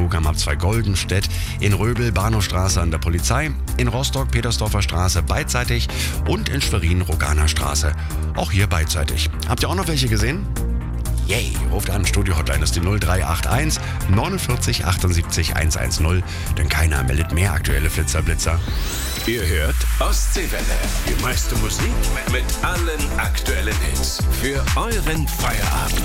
Trug am A2 Goldenstedt, in Röbel Bahnhofstraße an der Polizei, in Rostock Petersdorfer Straße beidseitig und in Schwerin Roganer Straße, auch hier beidseitig. Habt ihr auch noch welche gesehen? Yay, ruft an, Studio-Hotline ist die 0381 49 78 110, denn keiner meldet mehr aktuelle Flitzer-Blitzer. Ihr hört Ostseewelle. Die meiste Musik mit allen aktuellen Hits. Für euren Feierabend.